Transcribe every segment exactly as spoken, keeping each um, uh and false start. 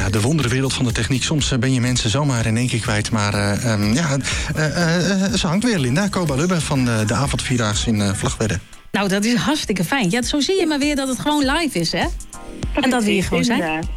ja, de wonderenwereld van de techniek. Soms uh, ben je mensen zomaar in één keer kwijt. Maar uh, um, ja, uh, uh, uh, ze hangt weer, Linda. Coba Lubbe van de, de avondvierdaagse in uh, Vlagtwedde. Nou, dat is hartstikke fijn. Ja, zo zie je maar weer dat het gewoon live is, hè? Dat en dat we hier gewoon zijn. Inderdaad.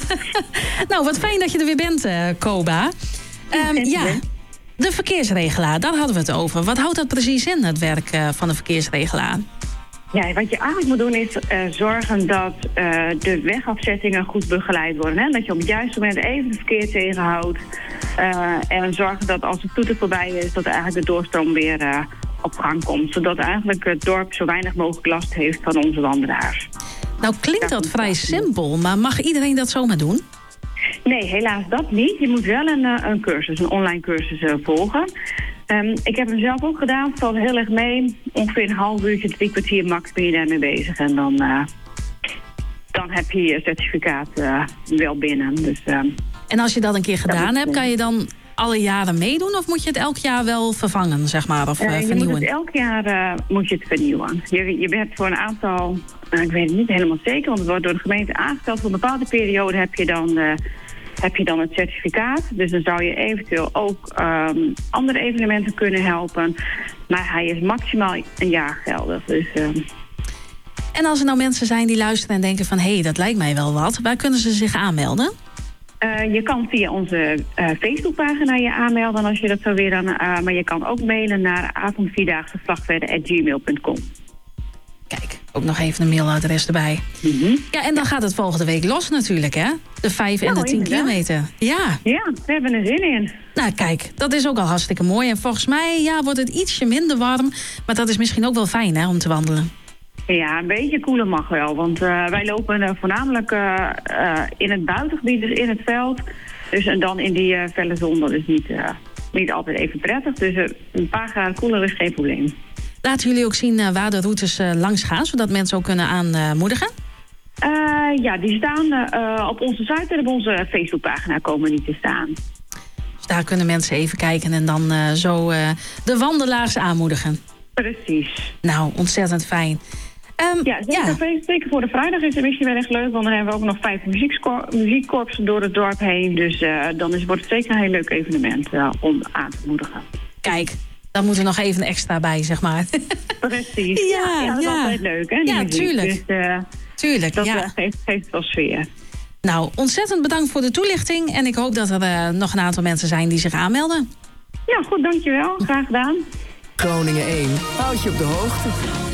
Nou, wat fijn dat je er weer bent, uh, Coba. Um, ja, de verkeersregelaar, daar hadden we het over. Wat houdt dat precies in, het werk uh, van de verkeersregelaar? Ja, wat je eigenlijk moet doen is uh, zorgen dat uh, de wegafzettingen goed begeleid worden. Hè? Dat je op het juiste moment even het verkeer tegenhoudt. Uh, en zorgen dat als de toeter voorbij is, dat eigenlijk de doorstroom weer uh, op gang komt. Zodat eigenlijk het dorp zo weinig mogelijk last heeft van onze wandelaars. Nou klinkt dat vrij simpel, maar mag iedereen dat zomaar doen? Nee, helaas dat niet. Je moet wel een, een cursus, een online cursus uh, volgen. Um, ik heb hem zelf ook gedaan, het valt heel erg mee. Ongeveer een half uurtje, drie kwartier max ben je daarmee bezig. En dan, uh, dan heb je je certificaat uh, wel binnen. Dus, uh, en als je dat een keer gedaan hebt, kan je dan alle jaren meedoen? Of moet je het elk jaar wel vervangen, zeg maar, of uh, uh, je vernieuwen? Moet het elk jaar uh, moet je het vernieuwen. Je, je bent voor een aantal, uh, ik weet het niet helemaal zeker, want het wordt door de gemeente aangesteld. Voor een bepaalde periode heb je dan... Uh, heb je dan het certificaat. Dus dan zou je eventueel ook um, andere evenementen kunnen helpen. Maar hij is maximaal een jaar geldig. Dus, um... En als er nou mensen zijn die luisteren en denken van... hé, hey, dat lijkt mij wel wat. Waar kunnen ze zich aanmelden? Uh, je kan via onze uh, Facebookpagina je aanmelden als je dat zou willen. Uh, maar je kan ook mailen naar avondvierdaagse vlagtwedde at gmail punt com. Kijk, ook nog even een mailadres erbij. Mm-hmm. Ja, en dan gaat het volgende week los natuurlijk, hè? De vijf en nou, de tien inderdaad. kilometer. Ja. Ja, we hebben er zin in. Nou, kijk, dat is ook al hartstikke mooi. En volgens mij ja, wordt het ietsje minder warm. Maar dat is misschien ook wel fijn, hè, om te wandelen. Ja, een beetje koeler mag wel. Want uh, wij lopen uh, voornamelijk uh, uh, in het buitengebied, dus in het veld. Dus en dan in die uh, felle zon, dat is niet, uh, niet altijd even prettig. Dus uh, een paar graden koeler is geen probleem. Laten jullie ook zien uh, waar de routes uh, langs gaan, zodat mensen ook kunnen aanmoedigen? Uh, ja, die staan uh, op onze site en op onze Facebookpagina komen niet te staan. Dus daar kunnen mensen even kijken en dan uh, zo uh, de wandelaars aanmoedigen. Precies. Nou, ontzettend fijn. Um, ja, zeker, ja. zeker voor de vrijdag is het misschien wel echt leuk, want dan hebben we ook nog vijf muziekkorpsen door het dorp heen. Dus uh, dan is, wordt het zeker een heel leuk evenement uh, om aan te moedigen. Kijk. Dan moet er nog even extra bij, zeg maar. Precies. Ja, ja, ja dat ja. is altijd leuk, hè? Ja, muziek. tuurlijk. Dus, uh, tuurlijk, dat ja. uh, geeft, geeft wel sfeer. Nou, ontzettend bedankt voor de toelichting. En ik hoop dat er uh, nog een aantal mensen zijn die zich aanmelden. Ja, goed, dankjewel. Graag gedaan. Groningen één houdt je op de hoogte.